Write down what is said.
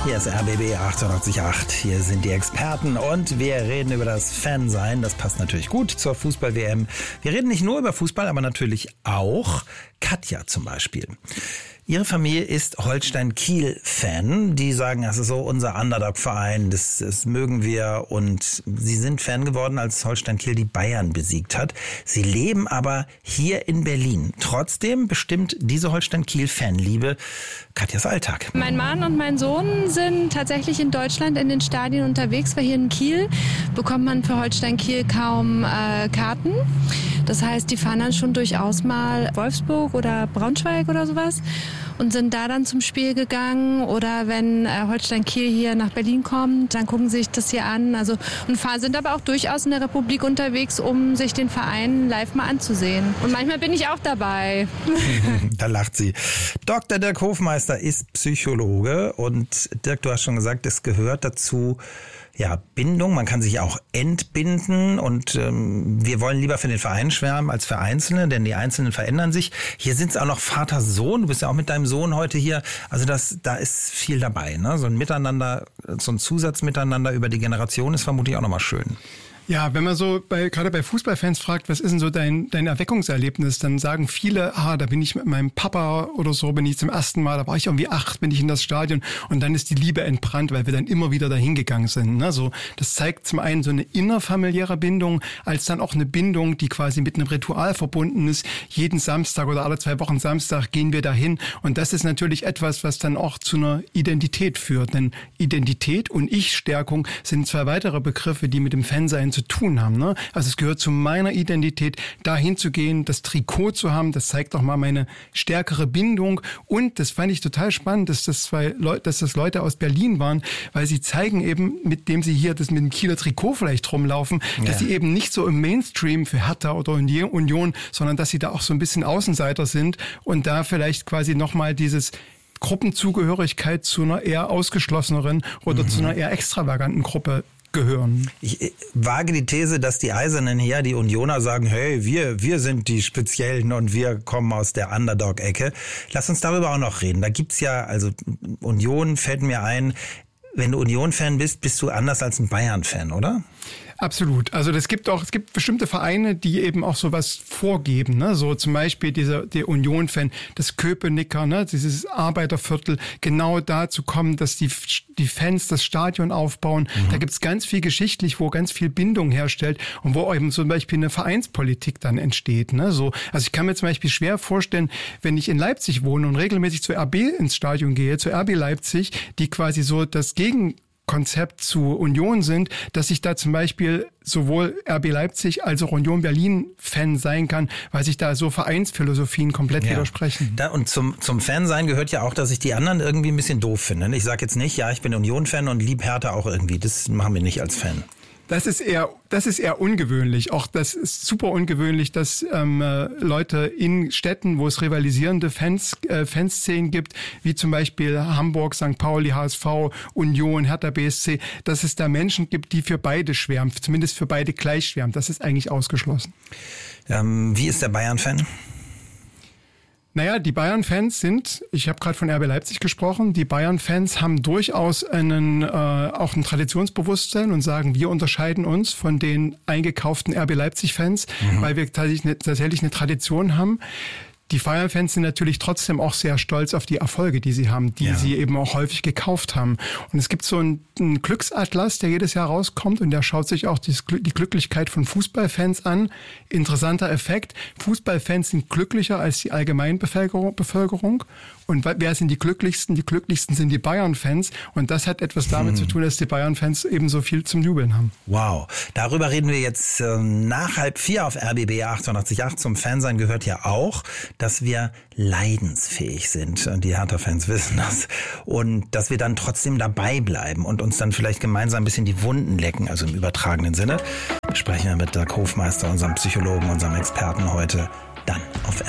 Hier ist RBB 888, hier sind die Experten und wir reden über das Fansein. Das passt natürlich gut zur Fußball-WM. Wir reden nicht nur über Fußball, aber natürlich auch Katja zum Beispiel. Ihre Familie ist Holstein-Kiel-Fan. Die sagen, das ist so unser Underdog-Verein, das mögen wir. Und sie sind Fan geworden, als Holstein-Kiel die Bayern besiegt hat. Sie leben aber hier in Berlin. Trotzdem bestimmt diese Holstein-Kiel-Fanliebe Katjas Alltag. Mein Mann und mein Sohn sind tatsächlich in Deutschland in den Stadien unterwegs, weil hier in Kiel bekommt man für Holstein-Kiel kaum Karten. Das heißt, die fahren dann schon durchaus mal Wolfsburg oder Braunschweig oder sowas und sind da dann zum Spiel gegangen. Oder wenn Holstein-Kiel hier nach Berlin kommt, dann gucken sie sich das hier an. Also, und sind aber auch durchaus in der Republik unterwegs, um sich den Verein live mal anzusehen. Und manchmal bin ich auch dabei. Da lacht sie. Dr. Dirk Hofmeister ist Psychologe. Und Dirk, du hast schon gesagt, es gehört dazu, ja, Bindung, man kann sich auch entbinden und wir wollen lieber für den Verein schwärmen als für Einzelne, denn die Einzelnen verändern sich. Hier sind es auch noch Vater-Sohn, du bist ja auch mit deinem Sohn heute hier, also da ist viel dabei, ne? So ein Miteinander, so ein Zusatzmiteinander über die Generation ist vermutlich auch nochmal schön. Ja, wenn man so gerade bei Fußballfans fragt, was ist denn so dein Erweckungserlebnis, dann sagen viele, da bin ich mit meinem Papa oder so, bin ich zum ersten Mal, da war ich irgendwie 8, bin ich in das Stadion und dann ist die Liebe entbrannt, weil wir dann immer wieder dahin gegangen sind. Ne? So, das zeigt zum einen so eine innerfamiliäre Bindung, als dann auch eine Bindung, die quasi mit einem Ritual verbunden ist. Jeden Samstag oder alle 2 Wochen Samstag gehen wir dahin und das ist natürlich etwas, was dann auch zu einer Identität führt. Denn Identität und Ich-Stärkung sind 2 weitere Begriffe, die mit dem Fansein zu tun haben. Ne? Also es gehört zu meiner Identität, dahin zu gehen, das Trikot zu haben, das zeigt doch mal meine stärkere Bindung und das fand ich total spannend, dass das Leute aus Berlin waren, weil sie zeigen eben, mit dem sie hier das mit dem Kieler Trikot vielleicht rumlaufen, dass sie eben nicht so im Mainstream für Hertha oder Union, sondern dass sie da auch so ein bisschen Außenseiter sind und da vielleicht quasi nochmal dieses Gruppenzugehörigkeit zu einer eher ausgeschlosseneren oder zu einer eher extravaganten Gruppe gehören. Ich wage die These, dass die Eisernen hier, die Unioner, sagen, hey, wir sind die Speziellen und wir kommen aus der Underdog-Ecke. Lass uns darüber auch noch reden. Da gibt's ja, also Union fällt mir ein, wenn du Union-Fan bist, bist du anders als ein Bayern-Fan, oder? Absolut. Also es gibt bestimmte Vereine, die eben auch sowas vorgeben, ne? So zum Beispiel der Union-Fan, das Köpenicker, ne? Dieses Arbeiterviertel, genau da zu kommen, dass die Fans das Stadion aufbauen. Da gibt's ganz viel geschichtlich, wo ganz viel Bindung herstellt und wo eben zum Beispiel eine Vereinspolitik dann entsteht, ne? So, also ich kann mir zum Beispiel schwer vorstellen, wenn ich in Leipzig wohne und regelmäßig zur RB ins Stadion gehe, zur RB Leipzig, die quasi so das Gegenkonzept zu Union sind, dass ich da zum Beispiel sowohl RB Leipzig als auch Union Berlin Fan sein kann, weil sich da so Vereinsphilosophien komplett widersprechen. Und zum Fansein gehört ja auch, dass ich die anderen irgendwie ein bisschen doof finde. Ich sage jetzt nicht, ja, ich bin Union-Fan und lieb Hertha auch irgendwie. Das machen wir nicht als Fan. Das ist eher ungewöhnlich. Auch das ist super ungewöhnlich, dass Leute in Städten, wo es rivalisierende Fanszenen gibt, wie zum Beispiel Hamburg, St. Pauli, HSV, Union, Hertha BSC, dass es da Menschen gibt, die für beide schwärmen, zumindest für beide gleich schwärmen. Das ist eigentlich ausgeschlossen. Wie ist der Bayern-Fan? Naja, die Bayern-Fans ich habe gerade von RB Leipzig gesprochen, die Bayern-Fans haben durchaus auch ein Traditionsbewusstsein und sagen, wir unterscheiden uns von den eingekauften RB Leipzig-Fans, weil wir tatsächlich eine Tradition haben. Die Bayern-Fans sind natürlich trotzdem auch sehr stolz auf die Erfolge, die sie haben, die sie eben auch häufig gekauft haben. Und es gibt so einen Glücksatlas, der jedes Jahr rauskommt und der schaut sich auch die Glücklichkeit von Fußballfans an. Interessanter Effekt, Fußballfans sind glücklicher als die Allgemeinbevölkerung. Und wer sind die Glücklichsten? Die Glücklichsten sind die Bayern-Fans. Und das hat etwas damit zu tun, dass die Bayern-Fans eben so viel zum Jubeln haben. Wow, darüber reden wir jetzt nach 3:30 auf RBB 888. Zum Fansein gehört ja auch, dass wir leidensfähig sind. Die Hertha-Fans wissen das. Und dass wir dann trotzdem dabei bleiben und uns dann vielleicht gemeinsam ein bisschen die Wunden lecken, also im übertragenen Sinne. Sprechen wir mit Dirk Hofmeister, unserem Psychologen, unserem Experten heute dann auf